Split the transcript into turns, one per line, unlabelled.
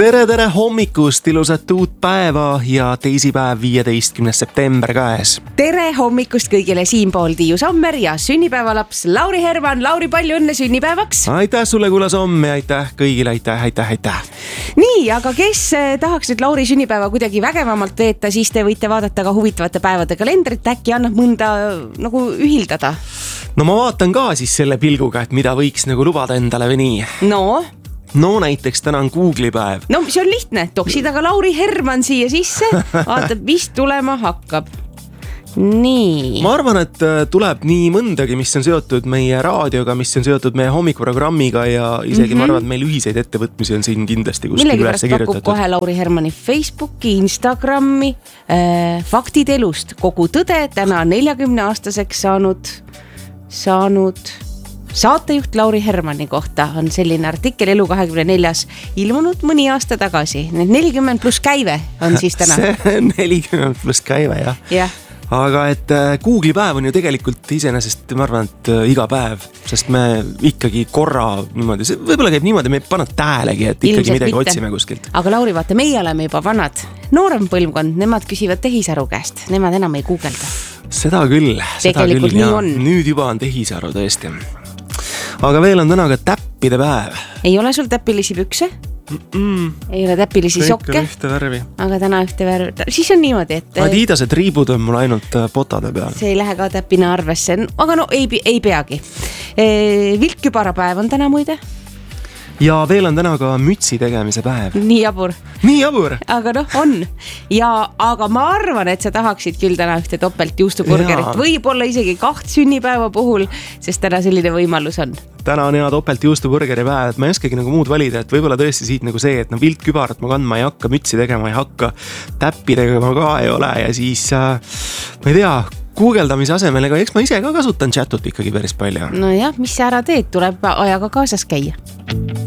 Tere hommikust, ilusat uut päeva ja teisipäev 15. september käes.
Tere hommikust kõigile siinpool Tiiu Sommer ja sünnipäevalaps Lauri Herman. Lauri, palju õnne sünnipäevaks.
Aitäh sulle, Kula Somm, ja aitäh kõigile, aitäh.
Nii, aga kes tahaks nüüd Lauri sünnipäeva kuidagi vägevamalt veeta, siis te võite vaadata ka huvitavate päevade kalendrit, äkki annab mõnda nagu ühildada.
No ma vaatan ka siis selle pilguga, et mida võiks nagu lubada endale või nii. No näiteks täna on Google'i päev.
No see on lihtne, toksid aga Lauri Herman siia sisse, vaatab, mis tulema hakkab. Nii.
Ma arvan, et tuleb nii mõndagi, mis on seotud meie raadioga, mis on seotud meie hommikuprogrammiga ja isegi ma arvan, et meil ühiseid ettevõtmisi on siin kindlasti kuskil üles kirjutatud.
Millegi pärast pakub kohe Lauri Hermani Facebooki, Instagrami, faktid elust, kogu tõde, täna 40-aastaseks saanud saatejuht Lauri Hermani kohta on selline artikkel Elu24 ilmunud mõni aasta tagasi. Need 40 pluss käive on siis täna.
See 40 pluss käive, jah.
Jah.
Aga et Google'i päev on ju tegelikult iseenesest, ma arvan, et iga päev, sest me ikkagi korra niimoodi, võib-olla käib niimoodi, me ei pannud tähelegi, et ikkagi
Ilmselt
midagi
mitte.
otsime kuskilt.
Aga Lauri, vaata, meie oleme juba vanad. Noorem põlvkond, nemad küsivad tehisaru käest. Nemad enam ei googelda.
Seda küll.
Tegelikult nii on.
Nüüd juba on tehisaru tõesti. Aga veel on täna ka täppide päev.
Ei ole sul täpilisi pükse? Ei ole täpilisi sokke?
Ühte värvi.
Aga täna ühte värvi. Siis on niimoodi, et
Adidased riibud on mul ainult potade peal.
see ei lähe ka täpina arvesse. Aga no ei peagi. Viltkübarapäev on täna muide.
Ja veel on täna ka mütsi tegemise päev.
Nii jabur.
Nii jabur.
Aga noh, on. Aga ma arvan, et sa tahaksid küll täna ühte topelt juustuburgerit.
Jaa.
Võib-olla isegi 2 sünnipäeva puhul, sest täna selline võimalus on.
Täna on hea topelt juustuburgeri päev, et ma ei oskagi nagu muud valida, et võib-olla tõesti siit nagu see, et no viltkübarat ma kandma ei hakka, mütsi tegema ei hakka, täppidega ma ka ei ole ja siis ma ei tea, guugeldamise asemel, ega eks ma ise ka kasutan chatut ikkagi päris palju.
No jah, mis sa ära teed, tuleb ajaga kaasas käia.